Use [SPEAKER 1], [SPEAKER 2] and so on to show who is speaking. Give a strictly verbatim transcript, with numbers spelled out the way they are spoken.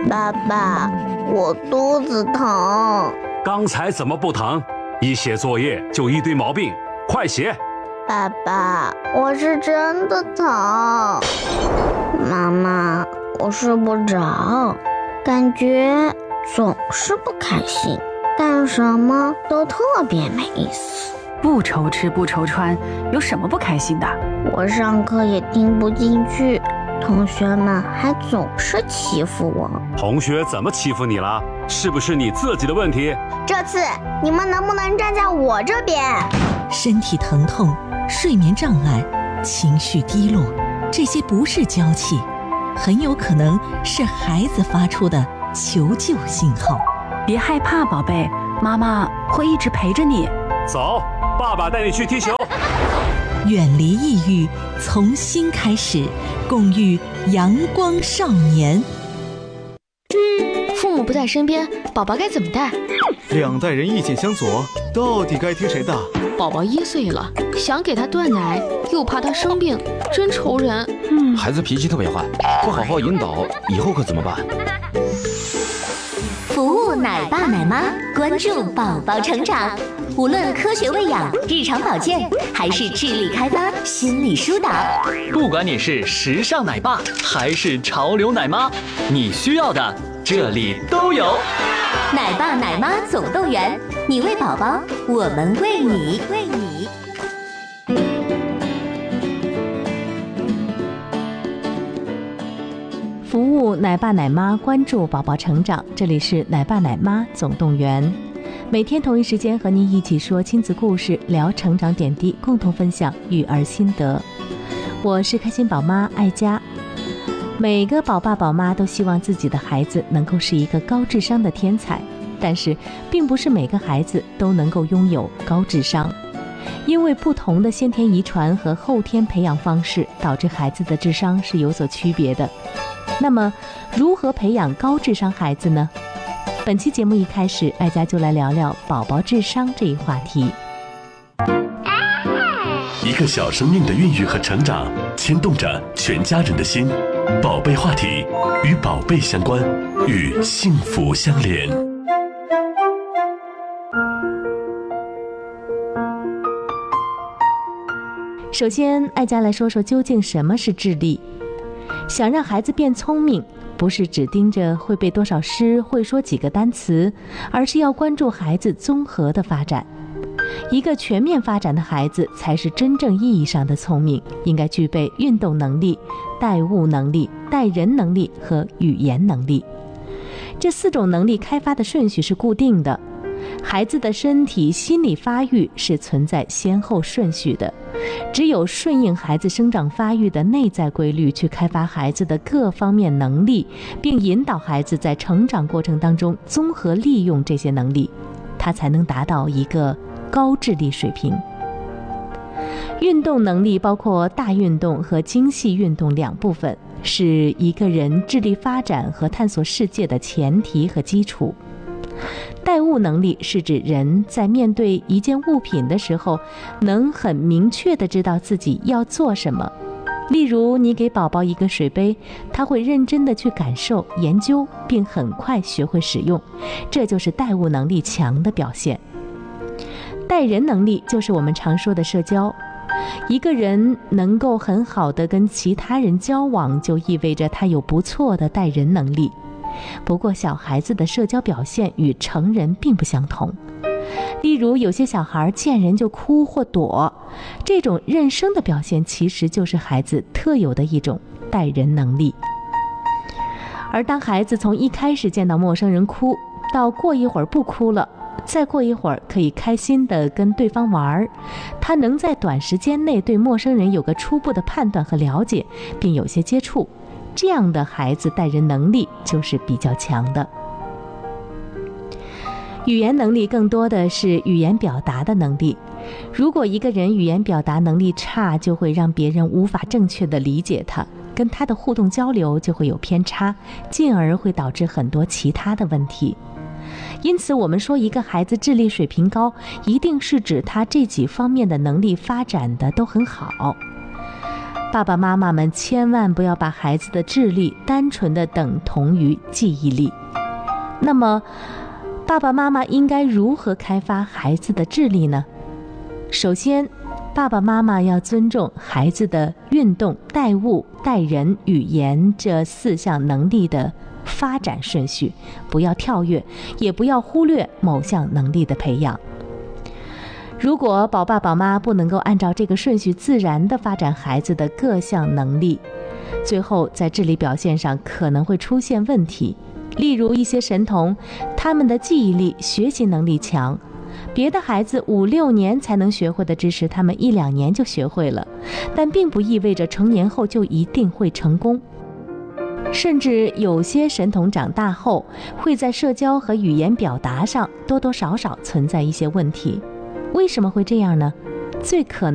[SPEAKER 1] 爸爸，我肚子疼。
[SPEAKER 2] 刚才怎么不疼？一写作业就一堆毛病，快写。
[SPEAKER 1] 爸爸，我是真的疼。妈妈，我睡不着，感觉总是不开心，干什么都特别没意思。
[SPEAKER 3] 不愁吃不愁穿，有什么不开心的？
[SPEAKER 1] 我上课也听不进去，同学们还总是欺负我。
[SPEAKER 2] 同学怎么欺负你了？是不是你自己的问题？
[SPEAKER 1] 这次你们能不能站在我这边？
[SPEAKER 4] 身体疼痛、睡眠障碍、情绪低落，这些不是娇气，很有可能是孩子发出的求救信号。
[SPEAKER 3] 别害怕，宝贝，妈妈会一直陪着你。
[SPEAKER 2] 走，爸爸带你去踢球。
[SPEAKER 4] 远离抑郁，从心开始，共育阳光少年。
[SPEAKER 5] 父母不在身边，宝宝该怎么带？
[SPEAKER 6] 两代人意见相左，到底该听谁的？
[SPEAKER 5] 宝宝一岁了，想给他断奶，又怕他生病，真愁人。
[SPEAKER 7] 嗯，孩子脾气特别坏，不好好引导，以后可怎么办？
[SPEAKER 8] 服务奶爸奶妈，关注宝宝成长。无论科学喂养、日常保健，还是智力开发、心理疏导，
[SPEAKER 9] 不管你是时尚奶爸还是潮流奶妈，你需要的这里都有。
[SPEAKER 8] 奶爸奶妈总动员，你喂宝宝，我们喂你，喂你。
[SPEAKER 10] 服务奶爸奶妈，关注宝宝成长，这里是奶爸奶妈总动员。每天同一时间和您一起说亲子故事，聊成长点滴，共同分享育儿心得。我是开心宝妈爱佳。每个宝爸宝妈都希望自己的孩子能够是一个高智商的天才，但是并不是每个孩子都能够拥有高智商，因为不同的先天遗传和后天培养方式，导致孩子的智商是有所区别的。那么，如何培养高智商孩子呢？本期节目一开始，爱家就来聊聊宝宝智商这一话题。
[SPEAKER 11] 一个小生命的孕育和成长，牵动着全家人的心。宝贝话题，与宝贝相关，与幸福相连。
[SPEAKER 10] 首先，爱家来说说究竟什么是智力。想让孩子变聪明，不是只盯着会背多少诗、会说几个单词，而是要关注孩子综合的发展。一个全面发展的孩子才是真正意义上的聪明，应该具备运动能力、带物能力、带人能力和语言能力。这四种能力开发的顺序是固定的，孩子的身体、心理发育是存在先后顺序的。只有顺应孩子生长发育的内在规律，去开发孩子的各方面能力，并引导孩子在成长过程当中综合利用这些能力，他才能达到一个高智力水平。运动能力包括大运动和精细运动两部分，是一个人智力发展和探索世界的前提和基础。带物能力是指人在面对一件物品的时候，能很明确地知道自己要做什么。例如，你给宝宝一个水杯，他会认真地去感受、研究，并很快学会使用，这就是带物能力强的表现。带人能力就是我们常说的社交。一个人能够很好地跟其他人交往，就意味着他有不错的带人能力。不过，小孩子的社交表现与成人并不相同。例如，有些小孩见人就哭或躲，这种认生的表现其实就是孩子特有的一种带人能力。而当孩子从一开始见到陌生人哭，到过一会儿不哭了，再过一会儿可以开心地跟对方玩，他能在短时间内对陌生人有个初步的判断和了解，并有些接触，这样的孩子带人能力就是比较强的。语言能力更多的是语言表达的能力。如果一个人语言表达能力差，就会让别人无法正确地理解他，跟他的互动交流就会有偏差，进而会导致很多其他的问题。因此，我们说一个孩子智力水平高，一定是指他这几方面的能力发展的都很好。 爸爸妈妈们千万不要把孩子的智力单纯的等同于记忆力。那么，爸爸妈妈应该如何开发孩子的智力呢？首先，爸爸妈妈要尊重孩子的运动、待物、待人、语言这四项能力的发展顺序，不要跳跃，也不要忽略某项能力的培养。如果宝爸宝妈不能够按照这个顺序自然地发展孩子的各项能力，最后在智力表现上可能会出现问题。例如一些神童，他们的记忆力、学习能力强，别的孩子五六年才能学会的知识，他们一两年就学会了，但并不意味着成年后就一定会成功。甚至有些神童长大后，会在社交和语言表达上多多少少存在一些问题。为什么会这样呢？最可能